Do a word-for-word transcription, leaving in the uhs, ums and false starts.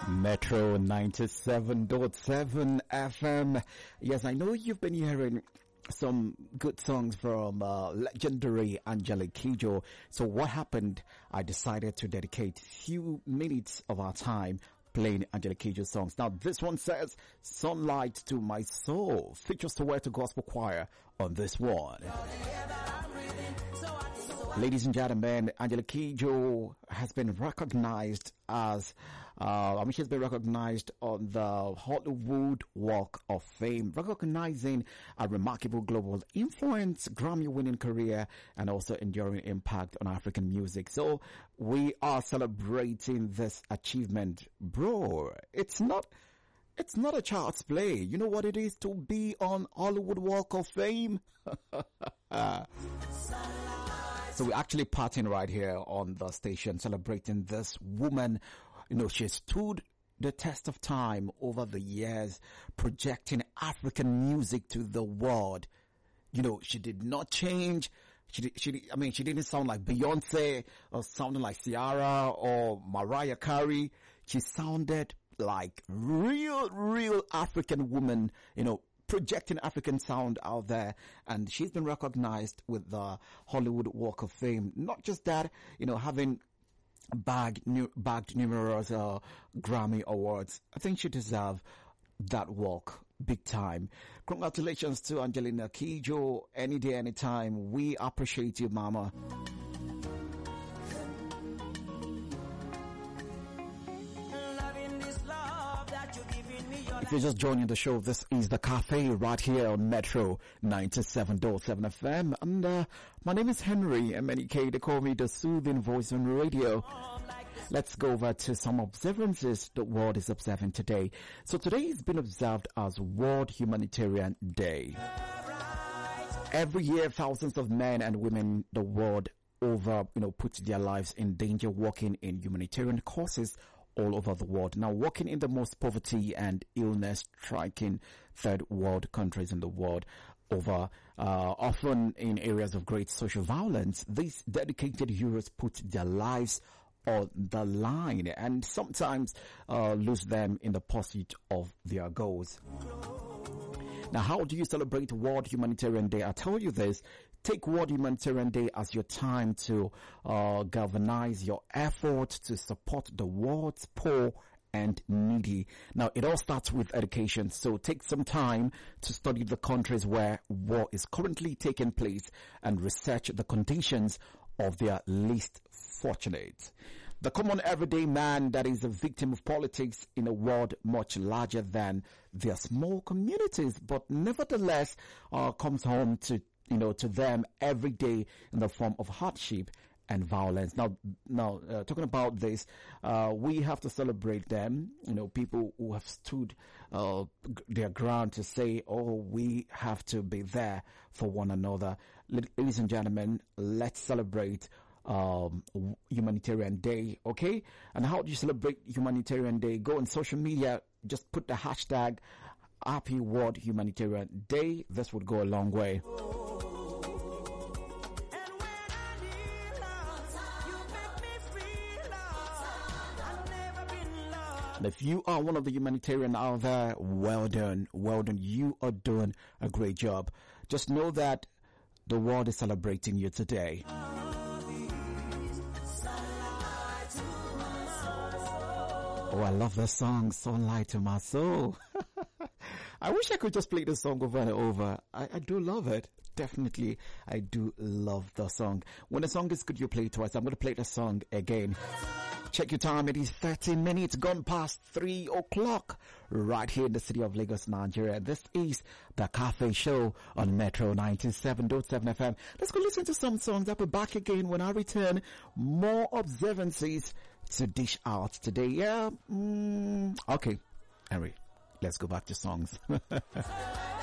Metro ninety-seven point seven F M. Yes, I know you've been hearing some good songs from uh, legendary Angelique Kidjo. So what happened? I decided to dedicate few minutes of our time playing Angelique Kidjo songs. Now this one says "Sunlight to My Soul" features the Soweto Gospel Choir on this one. Ladies and gentlemen, Angelique Kidjo has been recognized as, uh, I mean, she's been recognized on the Hollywood Walk of Fame, recognizing a remarkable global influence, Grammy-winning career, and also enduring impact on African music. So we are celebrating this achievement, bro. It's not, it's not a child's play. You know what it is to be on Hollywood Walk of Fame? So we're actually partying right here on the station, celebrating this woman. You know, she stood the test of time over the years, projecting African music to the world. You know, she did not change. She, did, she, I mean, she didn't sound like Beyonce or sounding like Ciara or Mariah Carey. She sounded like real, real African woman, you know, projecting African sound out there, and she's been recognized with the Hollywood Walk of Fame. Not just that, you know, having bagged, new, bagged numerous uh, Grammy awards. I think she deserves that walk big time. Congratulations to Angelina Kidjo. Any day, anytime. We appreciate you, mama. If you're just joining the show, this is the cafe right here on Metro ninety-seven point seven F M. And uh, my name is Henry, M N E K. They call me the soothing voice on radio. Let's go over to some observances the world is observing today. So today has been observed as World Humanitarian Day. Every year, thousands of men and women the world over, you know, put their lives in danger working in humanitarian causes all over the world. Now, working in the most poverty and illness striking third world countries in the world, over uh, often in areas of great social violence, these dedicated heroes put their lives on the line and sometimes uh, lose them in the pursuit of their goals. Now, how do you celebrate World Humanitarian Day? I tell you this. Take World Humanitarian Day as your time to uh galvanize your effort to support the world's poor and needy. Now, it all starts with education. So take some time to study the countries where war is currently taking place and research the conditions of their least fortunate. The common everyday man that is a victim of politics in a world much larger than their small communities, but nevertheless uh comes home to you know, to them every day in the form of hardship and violence. Now, now, uh, talking about this, uh, we have to celebrate them, you know, people who have stood, uh, g- their ground to say, oh, we have to be there for one another. Ladies and gentlemen, let's celebrate um Humanitarian Day, okay? And how do you celebrate Humanitarian Day? Go on social media, just put the hashtag Happy World Humanitarian Day. This would go a long way. And if you are one of the humanitarian out there, well done, well done. You are doing a great job. Just know that the world is celebrating you today. Oh, I love this song, Sunlight to My Soul. I wish I could just play the song over and over. I, I do love it. Definitely, I do love the song. When the song is good, you play it twice. I'm going to play the song again. Check your time. It is thirteen minutes gone past three o'clock right here in the city of Lagos, Nigeria. This is the Cafe Show on Metro ninety-seven point seven F M. Let's go listen to some songs. I'll be back again when I return. More observances to dish out today. Yeah. Mm, okay. Henry, let's go back to songs.